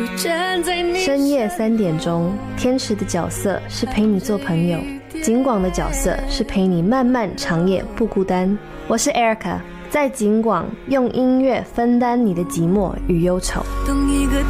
深夜3点钟，天池的角色是陪你做朋友，景广的角色是陪你漫漫长夜不孤单。我是 Erica， 在景广用音乐分担你的寂寞与忧愁。